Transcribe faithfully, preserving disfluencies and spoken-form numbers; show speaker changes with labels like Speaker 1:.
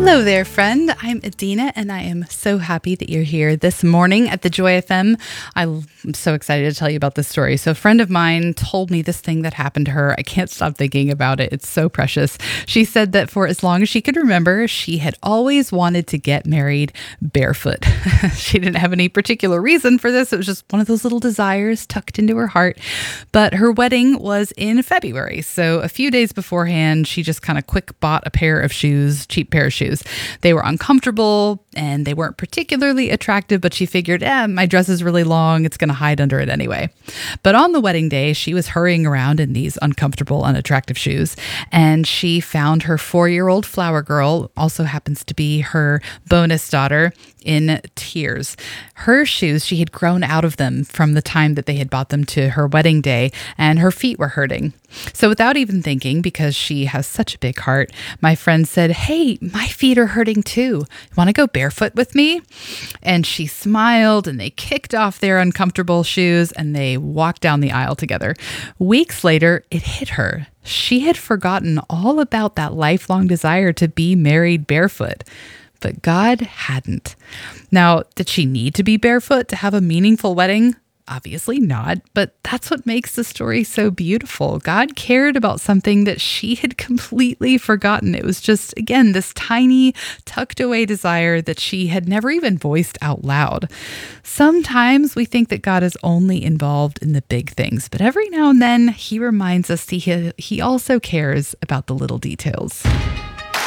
Speaker 1: Hello there, friend. I'm Adina, and I am so happy that you're here this morning at the Joy F M. I'm so excited to tell you about this story. So a friend of mine told me this thing that happened to her. I can't stop thinking about it. It's so precious. She said that for as long as she could remember, she had always wanted to get married barefoot. She didn't have any particular reason for this. It was just one of those little desires tucked into her heart. But her wedding was in February. So a few days beforehand, she just kind of quick bought a pair of shoes, cheap pair of shoes. They were uncomfortable and they weren't particularly attractive, but she figured, eh, my dress is really long. It's going to hide under it anyway. But on the wedding day, she was hurrying around in these uncomfortable, unattractive shoes, and she found her four-year-old flower girl, also happens to be her bonus daughter, in tears. Her shoes, she had grown out of them from the time that they had bought them to her wedding day, and her feet were hurting. So without even thinking, because she has such a big heart, my friend said, "Hey, my feet are hurting too. You want to go barefoot with me?" And she smiled, and they kicked off their uncomfortable shoes and they walked down the aisle together. Weeks later, it hit her. She had forgotten all about that lifelong desire to be married barefoot. But God hadn't. Now, did she need to be barefoot to have a meaningful wedding? Obviously not, but that's what makes the story so beautiful. God cared about something that she had completely forgotten. It was just, again, this tiny, tucked away desire that she had never even voiced out loud. Sometimes we think that God is only involved in the big things, but every now and then he reminds us he, he also cares about the little details.